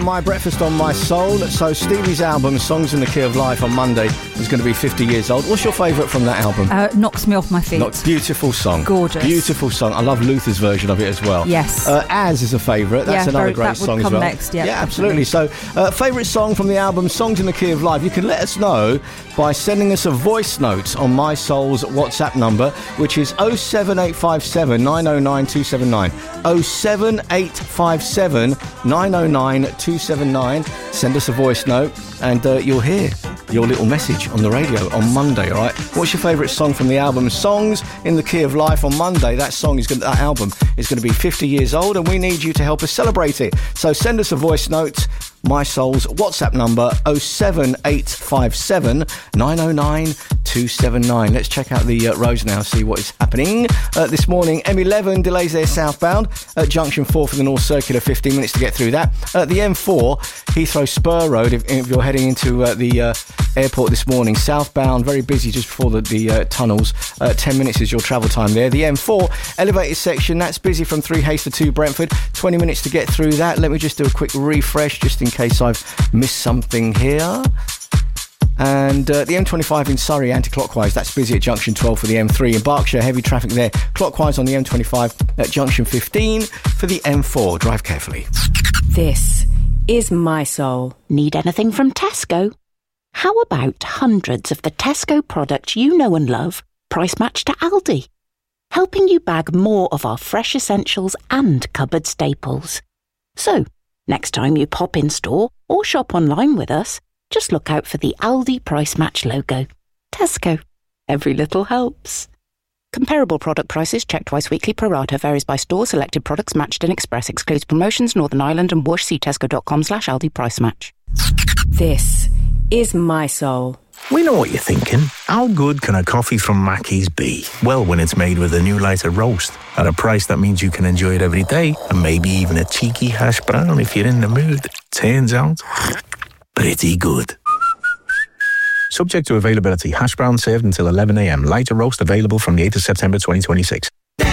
My Breakfast on My Soul. So Stevie's album, Songs in the Key of Life, on Monday is going to be 50 years old. What's your favourite from that album? Knocks Me Off My Feet. Beautiful song. Gorgeous. Beautiful song. I love Luther's version of it as well. Yes. As is a favourite. That's another great song as well. That would come next, yeah. Yeah, absolutely. So, favourite song from the album, Songs in the Key of Life. You can let us know by sending us a voice note on My Soul's WhatsApp number, which is 07857 909 279. 07857 909 279. Send us a voice note and you'll hear your little message on the radio on Monday, all right? What's your favourite song from the album Songs in the Key of Life on Monday? That album is going to be 50 years old and we need you to help us celebrate it. So send us a voice note. My Soul's WhatsApp number 07857 909 279. Let's check out the roads now, see what is happening. This morning, M11 delays their southbound at junction 4 for the North Circular, 15 minutes to get through that. The M4, Heathrow Spur Road, if you're heading into the airport this morning, southbound, very busy just before the tunnels. 10 minutes is your travel time there. The M4 elevated section, that's busy from 3 Hayster to Brentford, 20 minutes to get through that. Let me just do a quick refresh just in case I've missed something here. And the M25 in Surrey, anti-clockwise, that's busy at junction 12 for the M3. In Berkshire, heavy traffic there, clockwise on the M25 at junction 15 for the M4. Drive carefully. This is My Soul. Need anything from Tesco? How about hundreds of the Tesco products you know and love, price matched to Aldi? Helping you bag more of our fresh essentials and cupboard staples. So, next time you pop in store or shop online with us, just look out for the Aldi Price Match logo. Tesco. Every little helps. Comparable product prices checked twice weekly pro rata. Varies by store. Selected products matched in Express. Excludes promotions Northern Ireland and Whoosh. See tesco.com/Aldi Price Match. This is My Soul. We know what you're thinking. How good can a coffee from Mackey's be? Well, when it's made with a new lighter roast at a price that means you can enjoy it every day, and maybe even a cheeky hash brown if you're in the mood. Turns out, pretty good. Subject to availability. Hash brown served until 11 a.m. Lighter roast available from the 8th of September 2026.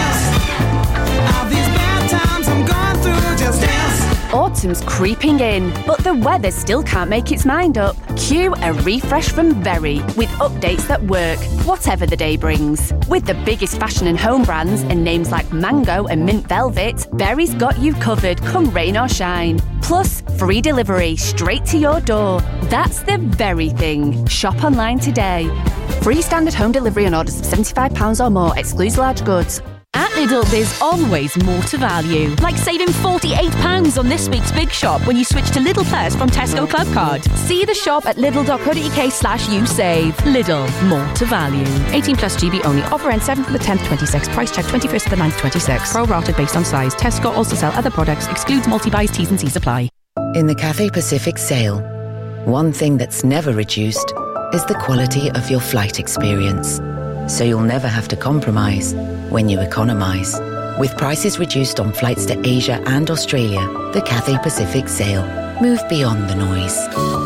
Autumn's creeping in, but the weather still can't make its mind up. Cue a refresh from Berry with updates that work, whatever the day brings. With the biggest fashion and home brands and names like Mango and Mint Velvet, Berry's got you covered come rain or shine. Plus, free delivery straight to your door. That's the very thing. Shop online today. Free standard home delivery on orders of £75 or more, excludes large goods. At Lidl, there's always more to value. Like saving £48 on this week's Big Shop when you switch to Lidl Plus from Tesco Club Card. See the shop at lidl.co.uk/usave. Lidl, more to value. 18 plus GB only. Offer ends 7th to the 10th, 26. Price check 21st to the 9th, 26. Pro rated based on size. Tesco also sell other products. Excludes multi-buys, T's and C's apply. In the Cathay Pacific sale, one thing that's never reduced is the quality of your flight experience. So you'll never have to compromise when you economise. With prices reduced on flights to Asia and Australia, the Cathay Pacific sale. Move beyond the noise.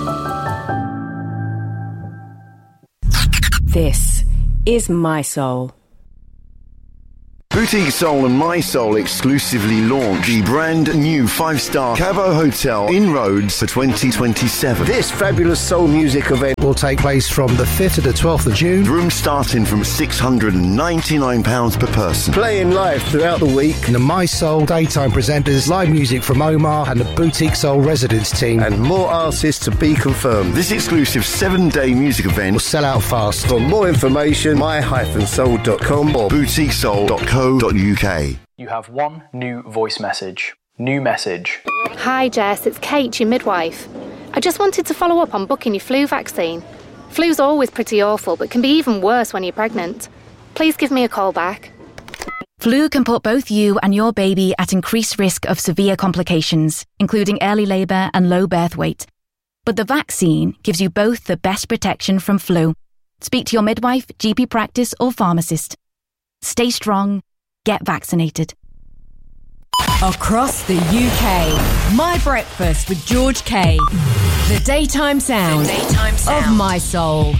This is My Soul. Boutique Soul and My Soul exclusively launch the brand new 5-star Cabo Hotel in Rhodes for 2027. This fabulous soul music event will take place from the 5th to the 12th of June. Rooms starting from £699 per person. Playing live throughout the week. And the My Soul daytime presenters, live music from Omar and the Boutique Soul residence team. And more artists to be confirmed. This exclusive 7-day music event will sell out fast. For more information, my-soul.com or boutiquesoul.co.uk. You have one new voice message. New message. Hi Jess, it's Kate, your midwife. I just wanted to follow up on booking your flu vaccine. Flu's always pretty awful, but can be even worse when you're pregnant. Please give me a call back. Flu can put both you and your baby at increased risk of severe complications, including early labour and low birth weight. But the vaccine gives you both the best protection from flu. Speak to your midwife, GP practice or pharmacist. Stay strong. Get vaccinated. Across the UK, My Breakfast with George K. The daytime sound, of My Soul.